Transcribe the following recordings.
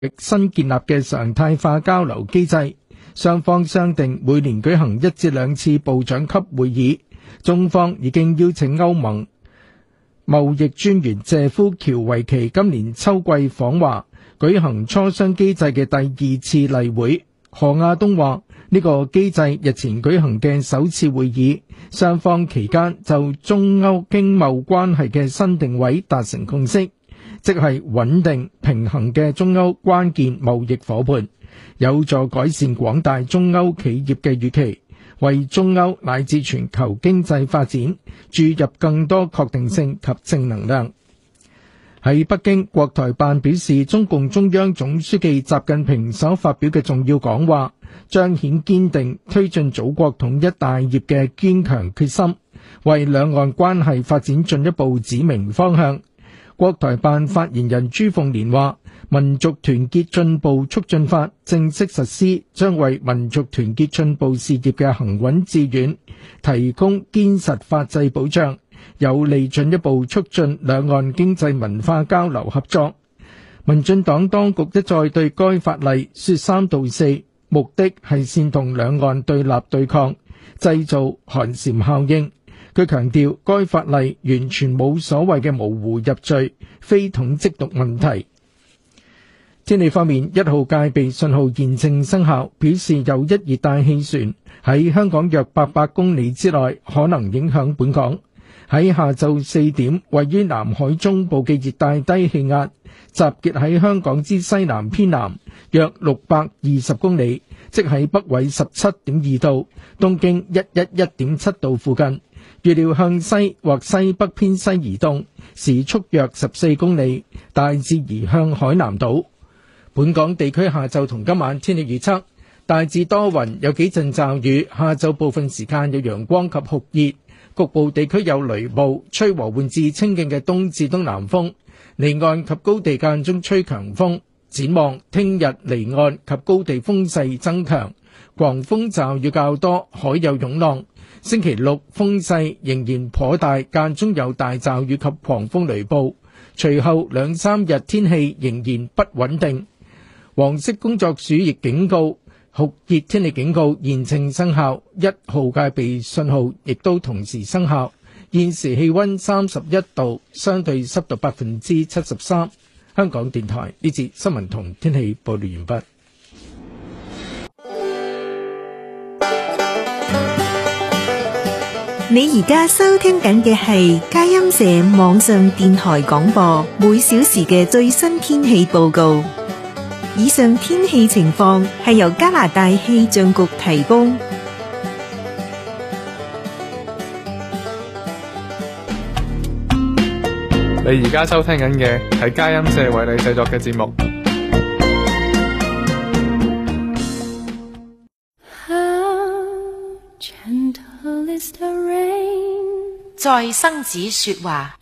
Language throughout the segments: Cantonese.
新建立嘅常態化交流機制，雙方商定每年舉行1至2次部長級會議。中方已經邀請歐盟貿易專員謝夫喬維奇今年秋季訪華，舉行磋商機制嘅第2次例會。何亞東話，呢個機制日前舉行嘅首次會議，雙方期間就中歐經貿關係嘅新定位達成共識，即係穩定平衡嘅中歐關鍵貿易夥伴，有助改善廣大中歐企業嘅預期，為中歐乃至全球經濟發展注入更多確定性及正能量。喺北京，國台辦表示，中共中央總書記習近平所發表嘅重要講話，彰顯堅定推進祖國統一大業嘅堅強決心，為兩岸關係發展進一步指明方向。國台辦發言人朱鳳蓮話，民族團結進步促進法正式實施，將為民族團結進步事業嘅行穩致遠提供堅實法制保障，有利進一步促進兩岸經濟文化交流合作。民進黨當局一再對該法例說三道四，目的係煽動兩岸對立對抗，製造寒蟬效應。佢強調，該法例完全冇所謂嘅模糊入罪、非統即讀問題。天氣方面，1號戒備信號現正生效，表示有一熱帶氣旋喺香港約800公里之內，可能影響本港。喺下晝4點，位於南海中部嘅熱帶低氣壓集結喺香港之西南偏南約620公里，即喺北緯17.2度、東經111.7度附近。預料向西或西北偏西移動，時速約14公里，大致移向海南島。本港地區下晝同今晚天氣預測，大致多雲，有幾陣驟雨，下晝部分時間有陽光及酷熱，局部地區有雷暴，吹和緩至清勁嘅東至東南風，離岸及高地間中吹強風。展望聽日離岸及高地風勢增強，狂風驟雨較多，海有湧浪。星期六風勢仍然頗大，間中有大驟雨及狂風雷暴。隨後2-3日天氣仍然不穩定。黃色工作暑熱警告、酷熱天氣警告現正生效，1號戒備信號亦都同時生效。現時氣溫31度，相對濕度73%。香港電台呢節新聞同天氣報道完畢。 你而家收聽緊嘅係佳音社網上電台廣播，每小時嘅最新天氣報告。以上天氣情況係由加拿大氣象局提供。 你而家收聽緊嘅係佳音社為你製作嘅節目。 在生子說話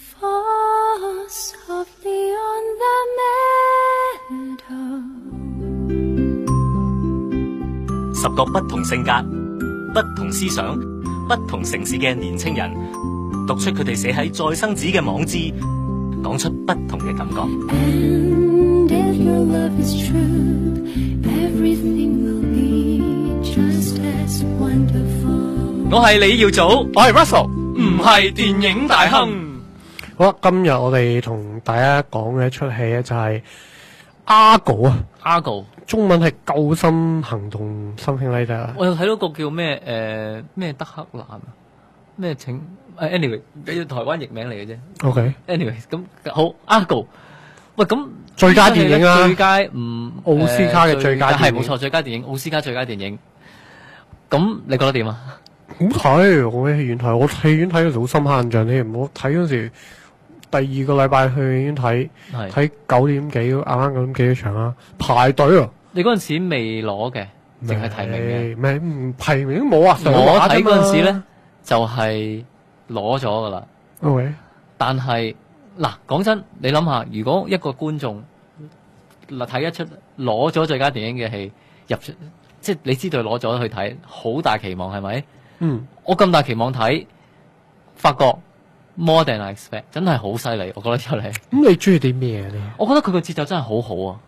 ，10個不同性格、不同思想、不同城市嘅年青人，讀出佢哋寫喺再生子嘅網誌，講出不同嘅感覺。我係李耀祖，我係 Russell，唔係電影大亨。 好啦，今日我哋同大家講嘅一出戲咧就係 Argo 啊 ，Argo 中文係救生行動something like that。 我有睇到個叫咩咩德克蘭啊，咩請anyway 俾台灣譯名嚟嘅啫。OK，anyway 咁好 Argo。喂，咁最佳電影啊， 最佳奧斯卡嘅最佳電影係冇錯，最佳電影奧斯卡最佳電影。咁你覺得點啊？ 好睇，我喺戲院睇，我戲院睇嗰時好深刻印象添。我睇嗰時第2個禮拜去戲院睇9點幾，啱啱9點幾場啦，排隊啊！ 你嗰陣時未攞嘅，淨係提名嘅？ 唔提名都冇啊！ 我睇嗰陣時咧就係攞咗噶啦。 OK， 但係嗱，講真，你諗下，如果一個觀眾睇一出攞咗最佳電影嘅戲入出，即係你知道攞咗去睇，好大期望係咪？我咁大期望睇，發覺 more than I expect， 真係好犀利，我覺得出嚟。 咁你中意啲咩咧？ 我覺得佢個節奏真係好好啊！